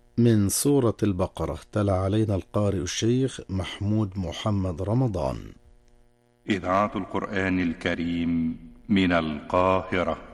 من سورة البقرة. تلا علينا القارئ الشيخ محمود محمد رمضان. إذاعة القرآن الكريم من القاهرة.